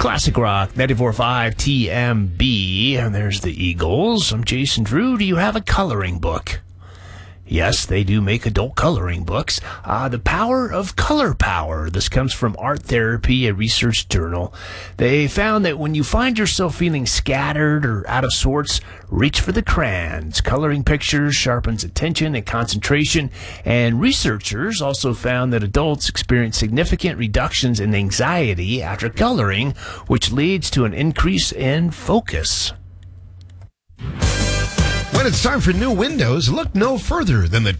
Classic Rock 94.5 TMB. And there's the Eagles. I'm Jason Drew. Do you have a coloring book? Yes, they do make adult coloring books. The Power of Color Power. This comes from Art Therapy, a research journal. They found that when you find yourself feeling scattered or out of sorts, reach for the crayons. Coloring pictures sharpens attention and concentration. And researchers also found that adults experience significant reductions in anxiety after coloring, which leads to an increase in focus. When it's time for new windows, look no further than the